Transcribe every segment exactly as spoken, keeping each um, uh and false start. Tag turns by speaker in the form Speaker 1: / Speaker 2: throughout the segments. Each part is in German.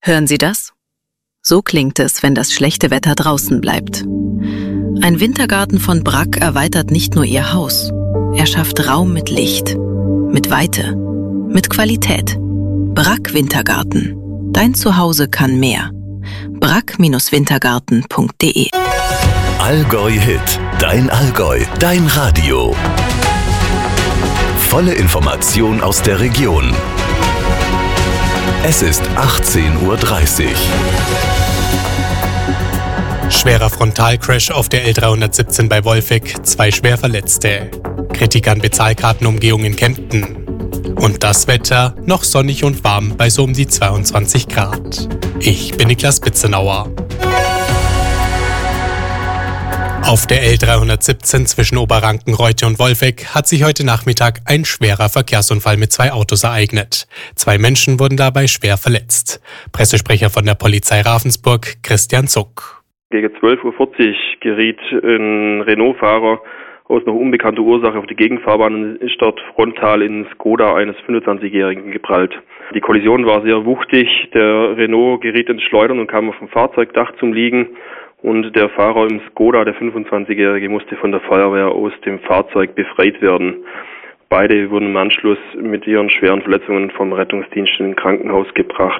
Speaker 1: Hören Sie das? So klingt es, wenn das schlechte Wetter draußen bleibt. Ein Wintergarten von Bragg erweitert nicht nur Ihr Haus. Er schafft Raum mit Licht, mit Weite, mit Qualität. Bragg Wintergarten. Dein Zuhause kann mehr. bragg Wintergarten punkt de
Speaker 2: Allgäu Hit. Dein Allgäu. Dein Radio. Volle Information aus der Region. Es ist achtzehn Uhr dreißig.
Speaker 3: Schwerer Frontalcrash auf der L dreihundertsiebzehn bei Wolfegg, zwei schwer Verletzte. Kritik an Bezahlkartenumgehung in Kempten. Und das Wetter noch sonnig und warm bei so um die zweiundzwanzig Grad. Ich bin Niklas Bitzenauer. Auf der L dreihundertsiebzehn zwischen Oberranken-Reute und Wolfegg hat sich heute Nachmittag ein schwerer Verkehrsunfall mit zwei Autos ereignet. Zwei Menschen wurden dabei schwer verletzt. Pressesprecher von der Polizei Ravensburg, Christian Zuck.
Speaker 4: Gegen zwölf Uhr vierzig geriet ein Renault-Fahrer aus noch unbekannter Ursache auf die Gegenfahrbahn und ist dort frontal in Skoda eines fünfundzwanzigjährigen geprallt. Die Kollision war sehr wuchtig. Der Renault geriet ins Schleudern und kam auf dem Fahrzeugdach zum Liegen. Und der Fahrer im Skoda, der fünfundzwanzigjährige, musste von der Feuerwehr aus dem Fahrzeug befreit werden. Beide wurden im Anschluss mit ihren schweren Verletzungen vom Rettungsdienst in ein Krankenhaus gebracht.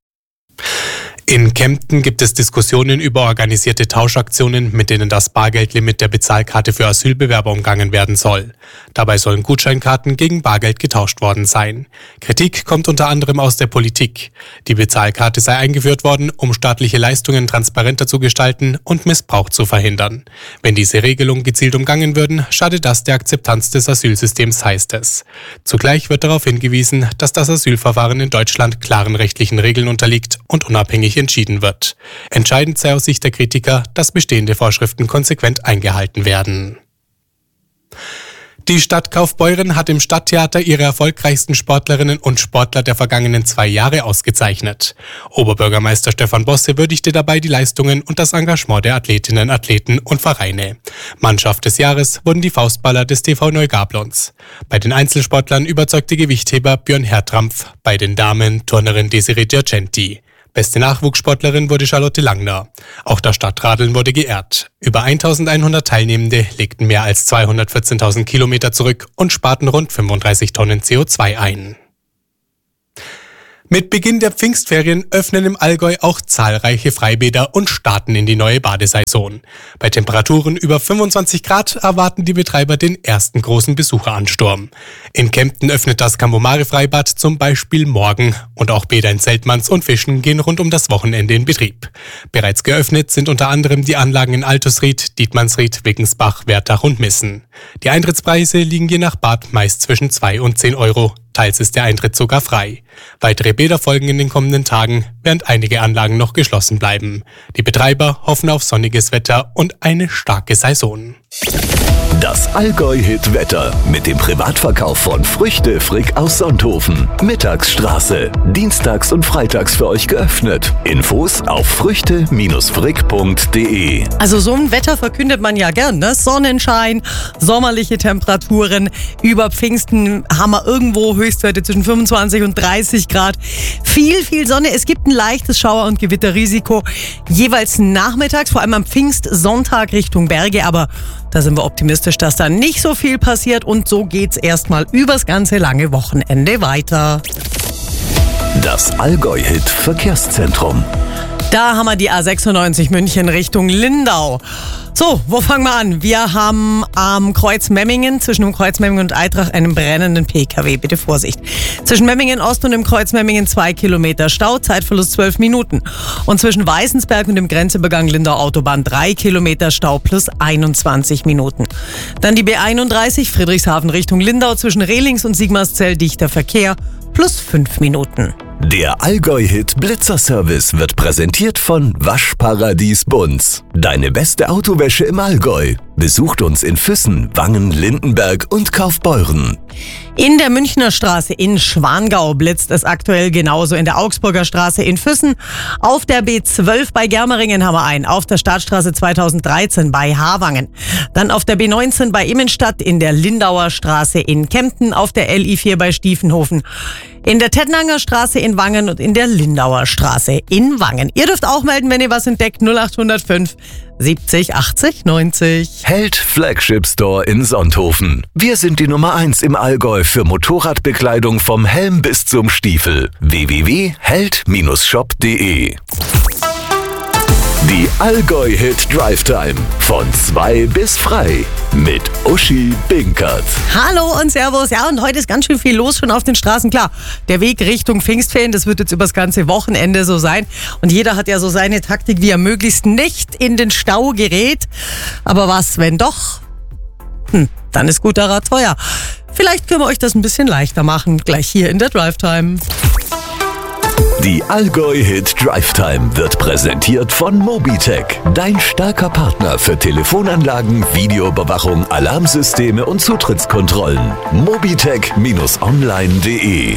Speaker 3: In Kempten gibt es Diskussionen über organisierte Tauschaktionen, mit denen das Bargeldlimit der Bezahlkarte für Asylbewerber umgangen werden soll. Dabei sollen Gutscheinkarten gegen Bargeld getauscht worden sein. Kritik kommt unter anderem aus der Politik. Die Bezahlkarte sei eingeführt worden, um staatliche Leistungen transparenter zu gestalten und Missbrauch zu verhindern. Wenn diese Regelung gezielt umgangen würden, schadet das der Akzeptanz des Asylsystems, heißt es. Zugleich wird darauf hingewiesen, dass das Asylverfahren in Deutschland klaren rechtlichen Regeln unterliegt und unabhängig entschieden wird. Entscheidend sei aus Sicht der Kritiker, dass bestehende Vorschriften konsequent eingehalten werden. Die Stadt Kaufbeuren hat im Stadttheater ihre erfolgreichsten Sportlerinnen und Sportler der vergangenen zwei Jahre ausgezeichnet. Oberbürgermeister Stefan Bosse würdigte dabei die Leistungen und das Engagement der Athletinnen, Athleten und Vereine. Mannschaft des Jahres wurden die Faustballer des T V Neugablons. Bei den Einzelsportlern überzeugte Gewichtheber Björn Hertrampf, bei den Damen Turnerin Desiree Giargenti. Beste Nachwuchssportlerin wurde Charlotte Langner. Auch das Stadtradeln wurde geehrt. Über eintausendeinhundert Teilnehmende legten mehr als zweihundertvierzehntausend Kilometer zurück und sparten rund fünfunddreißig Tonnen C O zwei ein. Mit Beginn der Pfingstferien öffnen im Allgäu auch zahlreiche Freibäder und starten in die neue Badesaison. Bei Temperaturen über fünfundzwanzig Grad erwarten die Betreiber den ersten großen Besucheransturm. In Kempten öffnet das Cambomare-Freibad zum Beispiel morgen und auch Bäder in Zeltmanns und Fischen gehen rund um das Wochenende in Betrieb. Bereits geöffnet sind unter anderem die Anlagen in Altusried, Dietmannsried, Wickensbach, Wertach und Missen. Die Eintrittspreise liegen je nach Bad meist zwischen zwei und zehn Euro. Teils ist der Eintritt sogar frei. Weitere Bäder folgen in den kommenden Tagen, während einige Anlagen noch geschlossen bleiben. Die Betreiber hoffen auf sonniges Wetter und eine starke Saison.
Speaker 2: Das Allgäu-Hit-Wetter mit dem Privatverkauf von Früchte Frick aus Sonthofen. Mittagsstraße. Dienstags und freitags für euch geöffnet. Infos auf früchte Frick punkt de.
Speaker 5: Also so ein Wetter verkündet man ja gern, ne? Sonnenschein, sommerliche Temperaturen. Über Pfingsten haben wir irgendwo Höchstwerte zwischen fünfundzwanzig und dreißig Grad. Viel, viel Sonne. Es gibt ein leichtes Schauer- und Gewitterrisiko. Jeweils nachmittags, vor allem am Pfingstsonntag Richtung Berge. Aber da sind wir optimistisch, dass da nicht so viel passiert. Und so geht's erstmal übers ganze lange Wochenende weiter.
Speaker 2: Das Allgäu-Hit Verkehrszentrum.
Speaker 5: Da haben wir die A sechsundneunzig München Richtung Lindau. So, wo fangen wir an? Wir haben am Kreuz Memmingen, zwischen dem Kreuz Memmingen und Eitrach, einen brennenden P K W. Bitte Vorsicht. Zwischen Memmingen Ost und dem Kreuz Memmingen zwei Kilometer Stau, Zeitverlust zwölf Minuten. Und zwischen Weißensberg und dem Grenzübergang Lindau Autobahn drei Kilometer Stau plus einundzwanzig Minuten. Dann die B einunddreißig Friedrichshafen Richtung Lindau, zwischen Rehlings und Sigmarszell dichter Verkehr plus fünf Minuten.
Speaker 2: Der Allgäu-Hit Blitzer-Service wird präsentiert von Waschparadies Bunz. Deine beste Autowäsche im Allgäu. Besucht uns in Füssen, Wangen, Lindenberg und Kaufbeuren.
Speaker 5: In der Münchner Straße in Schwangau blitzt es aktuell genauso. In der Augsburger Straße in Füssen. Auf der B zwölf bei Germeringen haben wir einen. Auf der Stadtstraße zweitausenddreizehn bei Havangen. Dann auf der B neunzehn bei Immenstadt. In der Lindauer Straße in Kempten. Auf der L I vier bei Stiefenhofen. in der Tettnanger Straße in Wangen und in der Lindauer Straße in Wangen. Ihr dürft auch melden, wenn ihr was entdeckt. null acht null fünf siebzig achtzig neunzig.
Speaker 2: Held Flagship Store in Sonthofen. Wir sind die Nummer eins im Allgäu für Motorradbekleidung vom Helm bis zum Stiefel. w w w punkt held Bindestrich shop punkt de. Die Allgäu-Hit Drive Time. Von zwei bis frei. Mit Uschi Binkert.
Speaker 5: Hallo und Servus. Ja, und heute ist ganz schön viel los schon auf den Straßen. Klar, der Weg Richtung Pfingstferien, das wird jetzt übers ganze Wochenende so sein. Und jeder hat ja so seine Taktik, wie er möglichst nicht in den Stau gerät. Aber was, wenn doch? Hm, dann ist guter Rat teuer. Vielleicht können wir euch das ein bisschen leichter machen. Gleich hier in der Drive Time.
Speaker 2: Die Allgäu-Hit Drive Time wird präsentiert von Mobitech, dein starker Partner für Telefonanlagen, Videoüberwachung, Alarmsysteme und Zutrittskontrollen. Mobitech Bindestrich online punkt de